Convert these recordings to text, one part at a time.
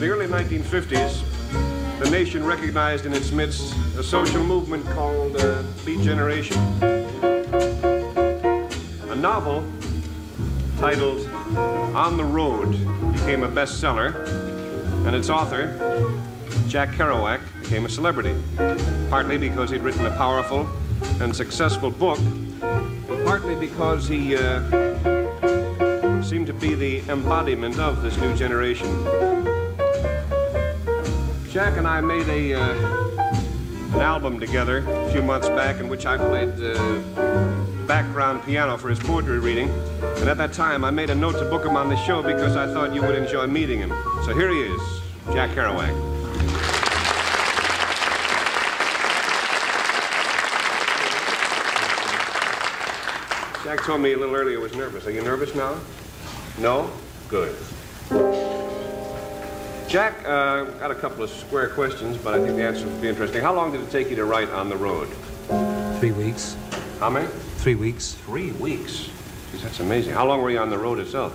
the early 1950s, the nation recognized in its midst a social movement called Beat Generation. A novel titled On the Road became a bestseller, and its author, Jack Kerouac, became a celebrity, partly because he'd written a powerful and successful book, and partly because he seemed to be the embodiment of this new generation. Jack and I made an album together a few months back in which I played background piano for his poetry reading. And at that time, I made a note to book him on the show because I thought you would enjoy meeting him. So here he is, Jack Kerouac. Jack told me a little earlier he was nervous. Are you nervous now? No? Good. Jack, got a couple of square questions, but I think the answers will be interesting. How long did it take you to write On the Road? 3 weeks. How many? 3 weeks. 3 weeks? Jeez, that's amazing. How long were you on the road itself?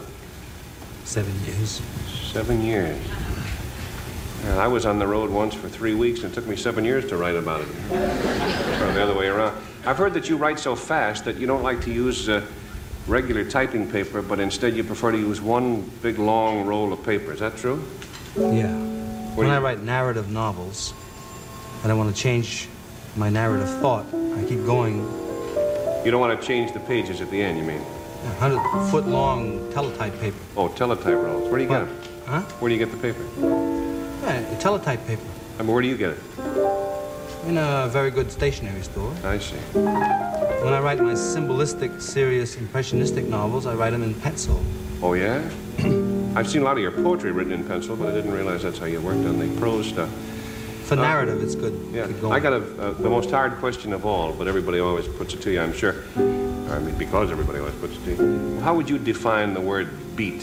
7 years. 7 years. And I was on the road once for 3 weeks, and it took me 7 years to write about it. Or the other way around. I've heard that you write so fast that you don't like to use regular typing paper, but instead you prefer to use one big, long roll of paper. Is that true? Yeah. When I write narrative novels, and I want to change my narrative thought, I keep going. You don't want to change the pages at the end, you mean? 100-foot-long teletype paper. Oh, teletype rolls. Where do you get them? Huh? Where do you get the paper? Yeah, teletype paper. I mean, where do you get it? In a very good stationery store. I see. When I write my symbolistic, serious, impressionistic novels, I write them in pencil. Oh, yeah? I've seen a lot of your poetry written in pencil, but I didn't realize that's how you worked on the prose stuff. For narrative, it's good. Yeah. Keep going. I got the most hard question of all, but everybody always puts it to you, I'm sure. I mean, because everybody always puts it to you. How would you define the word beat?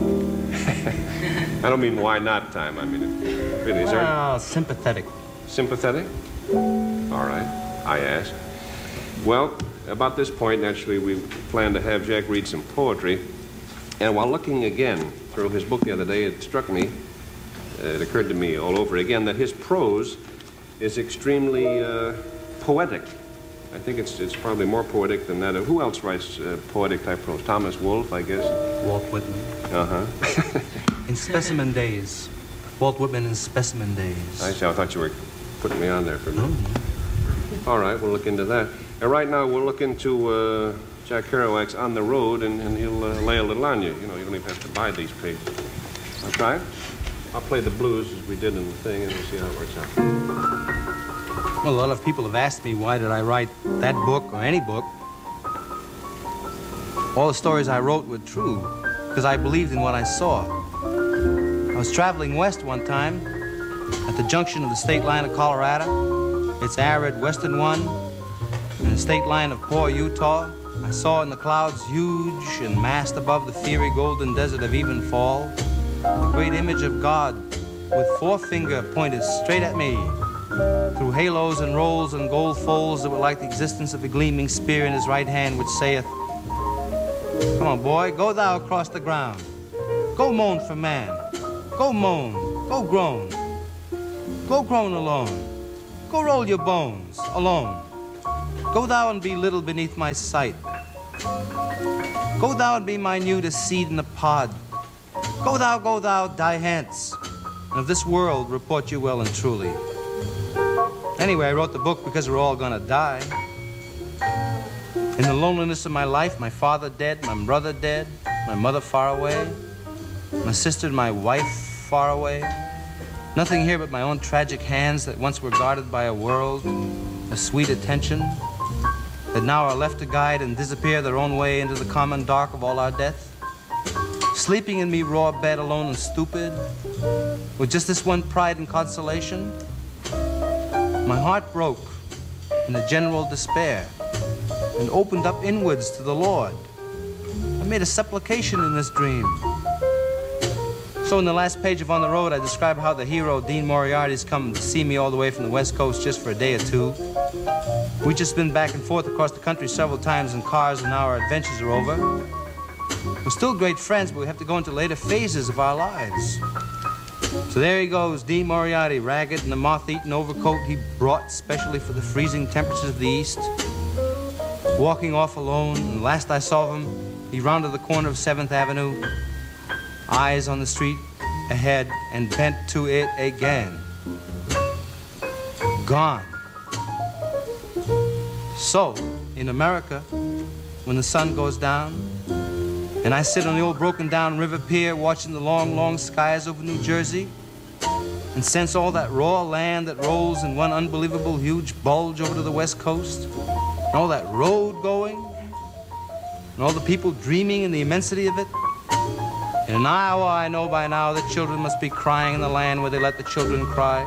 I don't mean why not time. I mean, really, is there... sympathetic. Sympathetic? All right, I ask. Well, about this point, naturally, we plan to have Jack read some poetry. And while looking again through his book the other day, it struck me, it occurred to me all over again, that his prose is extremely poetic. I think it's probably more poetic than that. Who else writes poetic type prose? Thomas Wolfe, I guess. Walt Whitman. Uh-huh. In Specimen Days. Walt Whitman in Specimen Days. I see. I thought you were putting me on there for a minute. All right, we'll look into that. And right now, we'll look into Jack Kerouac's On the Road, and he'll lay a little on you. You know, you don't even have to buy these pages. I'll try it. I'll play the blues as we did in the thing, and we'll see how it works out. Well, a lot of people have asked me why did I write that book or any book. All the stories I wrote were true, because I believed in what I saw. I was traveling west one time at the junction of the state line of Colorado, its arid western one, and the state line of poor Utah. I saw in the clouds, huge and massed above the fiery golden desert of Evenfall, the great image of God with forefinger pointed straight at me, through halos and rolls and gold folds that were like the existence of a gleaming spear in his right hand, which saith, "Come on, boy, go thou across the ground. Go moan for man. Go moan. Go groan. Go groan alone. Go roll your bones alone. Go thou and be little beneath my sight. Go thou and be minute as seed in the pod. Go thou, die hence. And of this world report you well and truly." Anyway, I wrote the book because we're all gonna die. In the loneliness of my life, my father dead, my brother dead, my mother far away, my sister and my wife far away. Nothing here but my own tragic hands that once were guarded by a world, a sweet attention, that now are left to guide and disappear their own way into the common dark of all our death. Sleeping in me raw bed alone and stupid, with just this one pride and consolation. My heart broke in a general despair and opened up inwards to the Lord. I made a supplication in this dream. So in the last page of On the Road, I describe how the hero, Dean Moriarty's come to see me all the way from the West Coast just for a day or two. We've just been back and forth across the country several times in cars, and now our adventures are over. We're still great friends, but we have to go into later phases of our lives. So there he goes, Dean Moriarty, ragged in the moth-eaten overcoat he brought specially for the freezing temperatures of the East, walking off alone, and last I saw of him, he rounded the corner of 7th Avenue, eyes on the street ahead, and bent to it again. Gone. So, in America, when the sun goes down, and I sit on the old broken-down river pier watching the long, long skies over New Jersey, and sense all that raw land that rolls in one unbelievable huge bulge over to the West Coast, and all that road going, and all the people dreaming in the immensity of it. In Iowa, I know by now that children must be crying in the land where they let the children cry.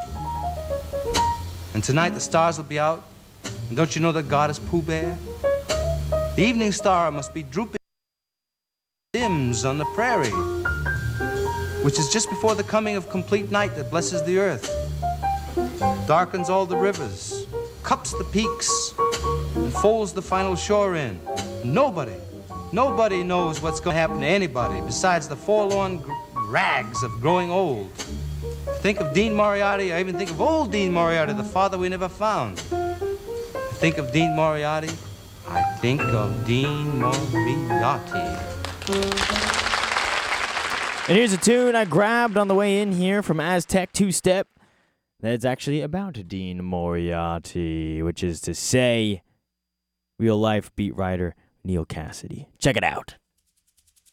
And tonight the stars will be out, and don't you know that God is Pooh Bear? The evening star must be drooping dims on the prairie, which is just before the coming of complete night that blesses the earth, darkens all the rivers, cups the peaks, and folds the final shore in. Nobody knows what's going to happen to anybody besides the forlorn rags of growing old. Think of Dean Moriarty, I even think of old Dean Moriarty, the father we never found. Think of Dean Moriarty, I think of Dean Moriarty. And here's a tune I grabbed on the way in here from Aztec Two-Step that's actually about Dean Moriarty, which is to say, real-life beat writer Neil Cassidy. Check it out.